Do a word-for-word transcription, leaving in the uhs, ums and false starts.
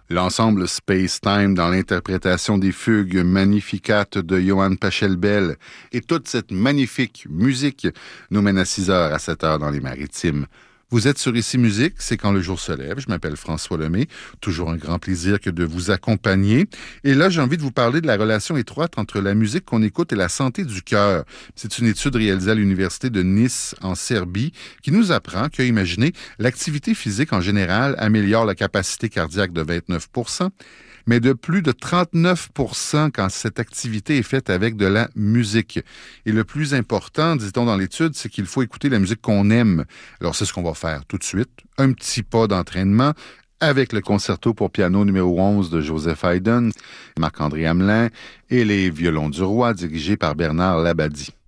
L'ensemble Space Time dans l'interprétation des fugues Magnificat de Johann Pachelbel et toute cette magnifique musique nous mène à six heures à sept heures dans les Maritimes. Vous êtes sur Ici Musique, c'est quand le jour se lève. Je m'appelle François Lemay. Toujours un grand plaisir que de vous accompagner. Et là, j'ai envie de vous parler de la relation étroite entre la musique qu'on écoute et la santé du cœur. C'est une étude réalisée à l'Université de Nice, en Serbie, qui nous apprend que, imaginez, l'activité physique en général améliore la capacité cardiaque de vingt-neuf pour cent, mais de plus de trente-neuf pour cent quand cette activité est faite avec de la musique. Et le plus important, dit-on dans l'étude, c'est qu'il faut écouter la musique qu'on aime. Alors, c'est ce qu'on va faire tout de suite. Un petit pas d'entraînement avec le concerto pour piano numéro onze de Joseph Haydn, Marc-André Hamelin et les violons du roi dirigés par Bernard Labadie.